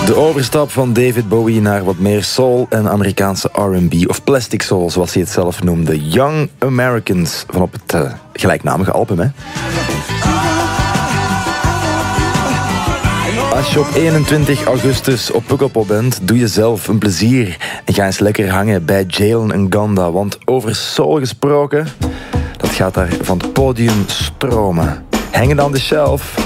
De overstap van David Bowie naar wat meer soul en Amerikaanse R&B, of plastic soul, zoals hij het zelf noemde. Young Americans, van op het gelijknamige album, hè. Als je op 21 augustus op Pukkelpop bent, doe jezelf een plezier en ga eens lekker hangen bij Jalen Nganda. Want over soul gesproken, dat gaat daar van het podium stromen. Hang it on the shelf.